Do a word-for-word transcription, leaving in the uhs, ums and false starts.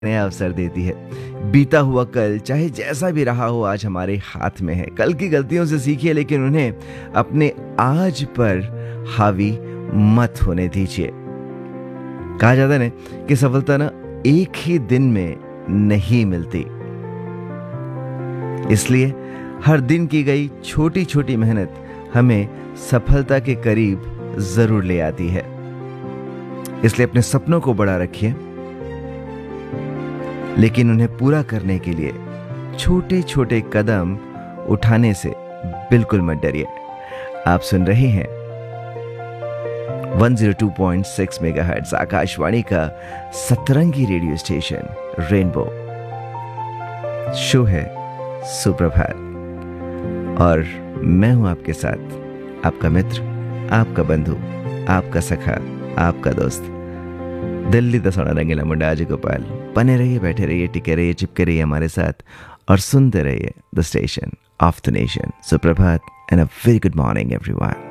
नया अवसर देती है। बीता हुआ कल चाहे जैसा भी रहा हो आज हमारे हाथ में है। कल की गलतियों से सीखिए लेकिन उन्हें अपने आज पर हावी मत होने दीजिए। कहा जाता है ना कि सफलता ना एक ही दिन में नहीं मिलती, इसलिए हर दिन की गई छोटी छोटी मेहनत हमें सफलता के करीब जरूर ले आती है। इसलिए अपने सपनों को बड़ा रखिए, लेकिन उन्हें पूरा करने के लिए छोटे छोटे कदम उठाने से बिल्कुल मत डरिए। आप सुन रहे हैं एक सौ दो पॉइंट छह मेगाहर्ट्ज आकाशवाणी का सतरंगी रेडियो स्टेशन रेनबो। शो है सुप्रभात और मैं हूं आपके साथ, आपका मित्र, आपका बंधु, आपका सखा, आपका दोस्त दिल्ली दसौड़ा रंगीला मुंडा अजय गोपाल। बने रहिए, बैठे रहिए, टिके रहिए, चिपके रहिए हमारे साथ और सुनते रहिए the station of the nation. सुप्रभात and a very good morning everyone.